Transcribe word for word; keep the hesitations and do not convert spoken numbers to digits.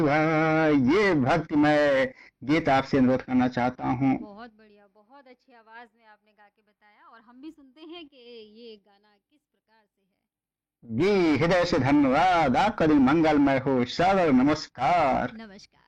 वह ये भक्तिमय गीत आपसे अनुरोध करना चाहता हूँ। बहुत बढ़िया, बहुत अच्छी आवाज में आपने गा के बताया और हम भी सुनते हैं कि ये गाना किस प्रकार से है। जी, हृदय से धन्यवाद। आपका दिन मंगलमय हो। सर नमस्कार। नमस्कार।